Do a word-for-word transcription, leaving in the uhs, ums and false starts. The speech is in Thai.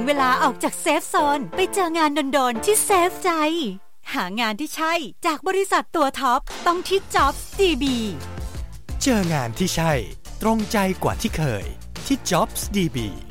งเวลาออกจากเซฟโซนไปเจองานโดนๆที่เซฟใจหางานที่ใช่จากบริษัทตัวท็อปต้องที่ Jobs ดี บีเจองานที่ใช่ตรงใจกว่าที่เคยที่ Jobs ดี บี